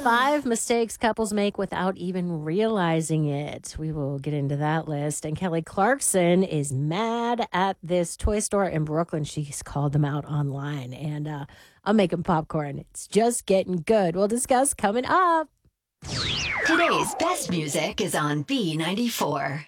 5 mistakes couples make without even realizing it. We will get into that list. And Kelly Clarkson is mad at this toy store in Brooklyn. She's called them out online. And I'm making popcorn. It's just getting good. We'll discuss coming up. Today's best music is on B94.